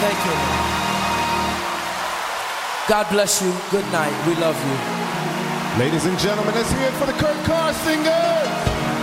Thank you. God bless you. Good night. We love you. Ladies and gentlemen, let's hear it for the Kurt Carr Singers.